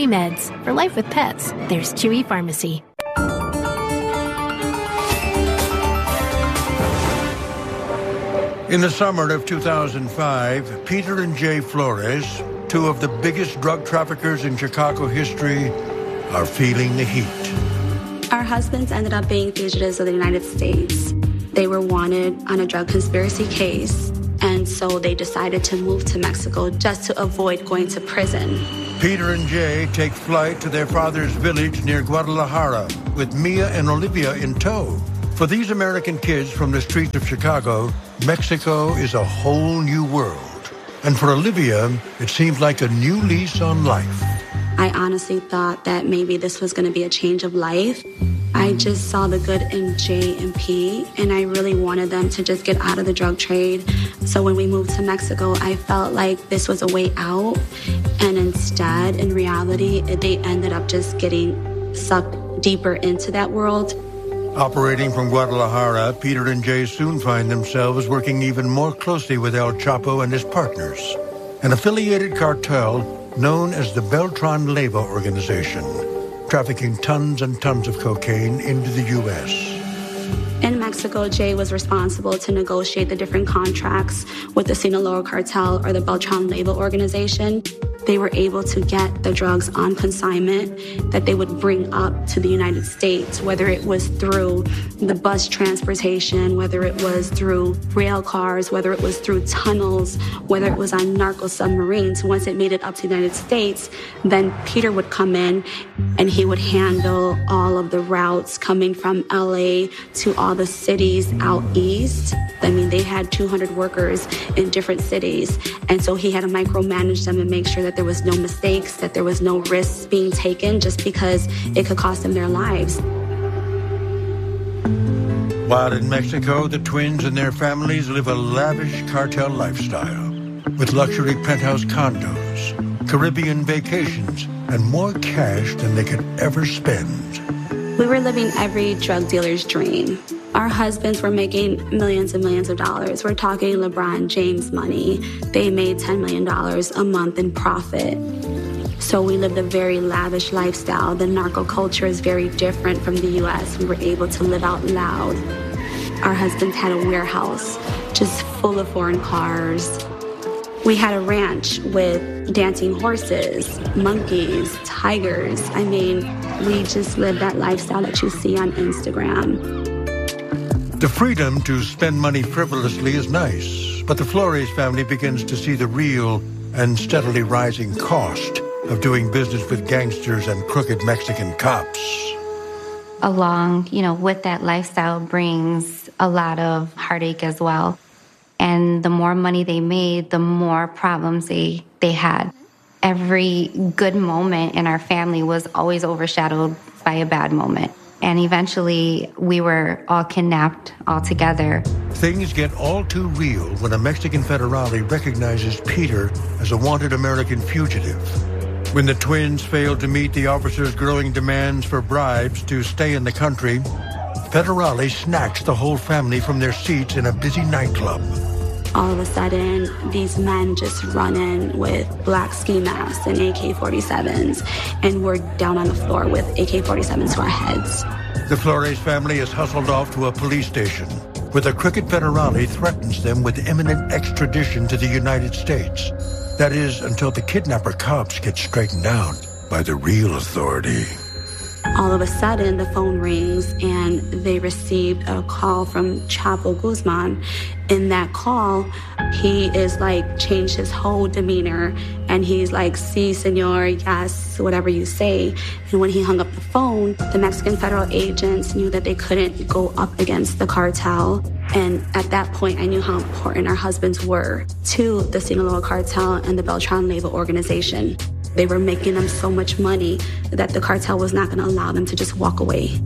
Chewy meds. For life with pets, there's Chewy Pharmacy. In the summer of 2005, Peter and Jay Flores, two of the biggest drug traffickers in Chicago history, are feeling the heat. Our husbands ended up being fugitives of the United States. They were wanted on a drug conspiracy case, and so they decided to move to Mexico just to avoid going to prison. Peter and Jay take flight to their father's village near Guadalajara with Mia and Olivia in tow. For these American kids from the streets of Chicago, Mexico is a whole new world. And for Olivia, it seems like a new lease on life. I honestly thought that maybe this was going to be a change of life. I just saw the good in J and P, and I really wanted them to just get out of the drug trade. So when we moved to Mexico, I felt like this was a way out. And instead, in reality, they ended up just getting sucked deeper into that world. Operating from Guadalajara, Peter and Jay soon find themselves working even more closely with El Chapo and his partners, an affiliated cartel known as the Beltran Leyva organization, trafficking tons and tons of cocaine into the U.S. In Mexico, Jay was responsible to negotiate the different contracts with the Sinaloa cartel or the Beltran Leyva organization. They were able to get the drugs on consignment that they would bring up to the United States, whether it was through the bus transportation, whether it was through rail cars, whether it was through tunnels, whether it was on narco submarines. Once it made it up to the United States, then Peter would come in and he would handle all of the routes coming from LA to all the cities out east. I mean, they had 200 workers in different cities. And so he had to micromanage them and make sure that there was no mistakes, that there was no risks being taken just because it could cost them their lives. While in Mexico, the twins and their families live a lavish cartel lifestyle with luxury penthouse condos, Caribbean vacations, and more cash than they could ever spend. We were living every drug dealer's dream. Our husbands were making millions and millions of dollars. We're talking LeBron James money. They made $10 million a month in profit. So we lived a very lavish lifestyle. The narco culture is very different from the U.S. We were able to live out loud. Our husbands had a warehouse just full of foreign cars. We had a ranch with dancing horses, monkeys, tigers. I mean, we just lived that lifestyle that you see on Instagram. The freedom to spend money frivolously is nice, but the Flores family begins to see the real and steadily rising cost of doing business with gangsters and crooked Mexican cops. Along, with that lifestyle brings a lot of heartache as well. And the more money they made, the more problems they had. Every good moment in our family was always overshadowed by a bad moment. And eventually, we were all kidnapped all together. Things get all too real when a Mexican federale recognizes Peter as a wanted American fugitive. When the twins failed to meet the officers' growing demands for bribes to stay in the country, federale snatched the whole family from their seats in a busy nightclub. All of a sudden, these men just run in with black ski masks and AK-47s, and we're down on the floor with AK-47s to our heads. The Flores family is hustled off to a police station, where the crooked federale threatens them with imminent extradition to the United States. That is, until the kidnapper cops get straightened out by the real authority. All of a sudden, the phone rings, and they received a call from Chapo Guzman. In that call, he is changed his whole demeanor, and he's like, "Sí, señor, yes, whatever you say." And when he hung up the phone, the Mexican federal agents knew that they couldn't go up against the cartel. And at that point, I knew how important our husbands were to the Sinaloa cartel and the Beltran Leyva organization. They were making them so much money that the cartel was not going to allow them to just walk away.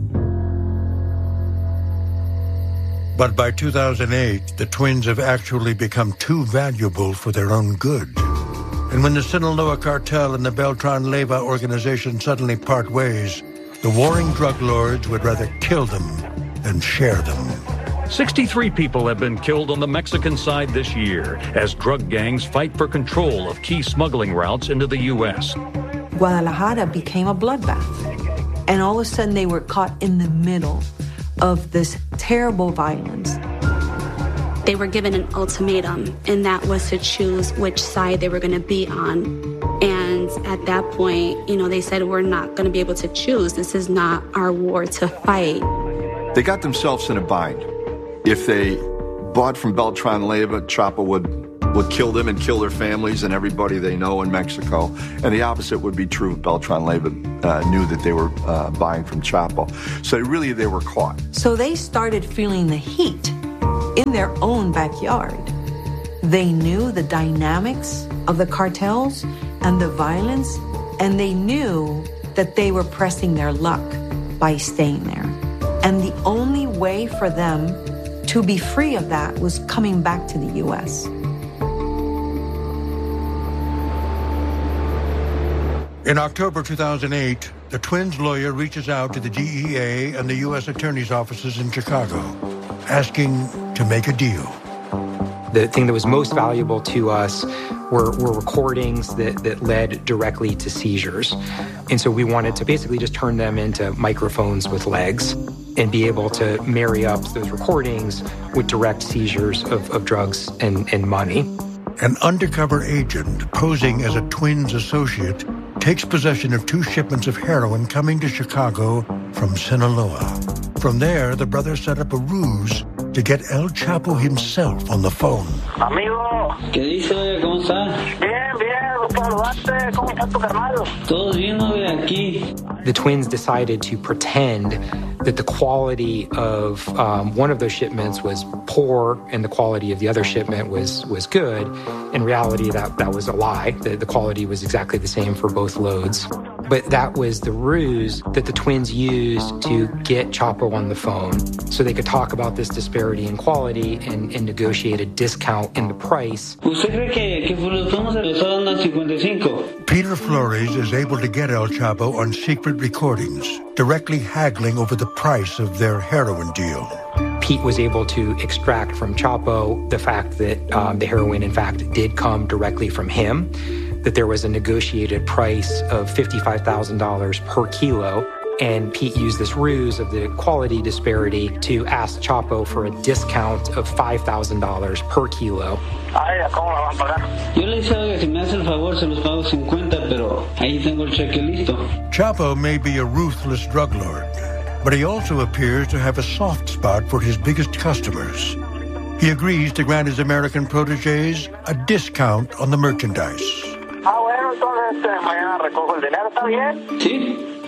But by 2008, the twins have actually become too valuable for their own good. And when the Sinaloa cartel and the Beltran Leyva organization suddenly part ways, the warring drug lords would rather kill them than share them. 63 people have been killed on the Mexican side this year as drug gangs fight for control of key smuggling routes into the U.S. Guadalajara became a bloodbath. And all of a sudden they were caught in the middle of this terrible violence. They were given an ultimatum, and that was to choose which side they were going to be on. And at that point, they said, we're not going to be able to choose. This is not our war to fight. They got themselves in a bind. If they bought from Beltran Leyva, Chapo would kill them and kill their families and everybody they know in Mexico. And the opposite would be true if Beltran Leyva knew that they were buying from Chapo. So really, they were caught. So they started feeling the heat in their own backyard. They knew the dynamics of the cartels and the violence, and they knew that they were pressing their luck by staying there. And the only way for them to be free of that was coming back to the U.S. In October 2008, the twins' lawyer reaches out to the DEA and the U.S. Attorney's offices in Chicago, asking to make a deal. The thing that was most valuable to us were recordings that led directly to seizures. And so we wanted to basically just turn them into microphones with legs and be able to marry up those recordings with direct seizures of drugs and money. An undercover agent posing as a twins associate takes possession of 2 shipments of heroin coming to Chicago from Sinaloa. From there, the brothers set up a ruse to get El Chapo himself on the phone. Amigo. ¿Qué dice, oye? ¿Cómo está? Bien, gusto saludarte. ¿Cómo está tu carnal? Todo bien, oye, aquí. The twins decided to pretend that the quality of one of those shipments was poor and the quality of the other shipment was good. In reality, that was a lie. The quality was exactly the same for both loads. But that was the ruse that the twins used to get Chapo on the phone so they could talk about this disparity in quality and negotiate a discount in the price. ¿Usted cree que los tomos se les dan a 55? Peter Flores is able to get El Chapo on secret recordings, directly haggling over the price of their heroin deal. Pete was able to extract from Chapo the fact that the heroin, in fact, did come directly from him, that there was a negotiated price of $55,000 per kilo. And Pete used this ruse of the quality disparity to ask Chapo for a discount of $5,000 per kilo. Yo le hice, oiga, si me hace el favor, se los pago 50, pero ahí tengo el cheque listo. Chapo may be a ruthless drug lord, but he also appears to have a soft spot for his biggest customers. He agrees to grant his American protégés a discount on the merchandise. Bueno, entonces mañana recojo el dinero, ¿está bien? Sí,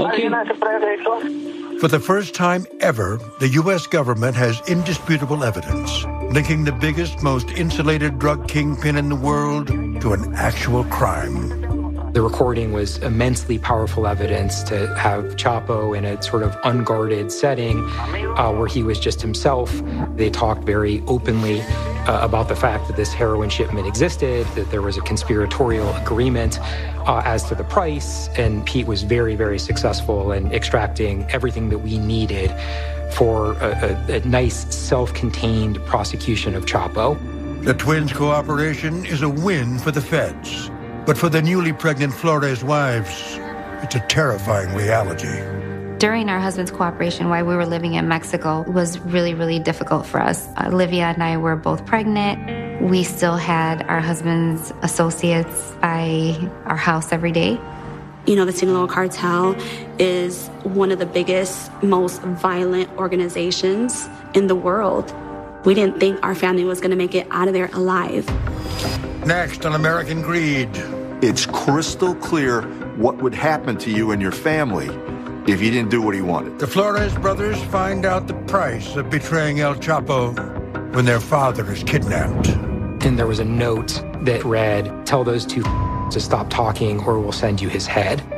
ok. For the first time ever, the U.S. government has indisputable evidence linking the biggest, most insulated drug kingpin in the world to an actual crime. The recording was immensely powerful evidence to have Chapo in a sort of unguarded setting where he was just himself. They talked very openly about the fact that this heroin shipment existed, that there was a conspiratorial agreement as to the price, and Pete was very, very successful in extracting everything that we needed for a nice, self-contained prosecution of Chapo. The twins' cooperation is a win for the feds. But for the newly pregnant Flores wives, it's a terrifying reality. During our husband's cooperation while we were living in Mexico, it was really, really difficult for us. Olivia and I were both pregnant. We still had our husband's associates by our house every day. The Sinaloa Cartel is one of the biggest, most violent organizations in the world. We didn't think our family was going to make it out of there alive. Next on American Greed. It's crystal clear what would happen to you and your family if you didn't do what he wanted. The Flores brothers find out the price of betraying El Chapo when their father is kidnapped. And there was a note that read, "Tell those two to stop talking or we'll send you his head."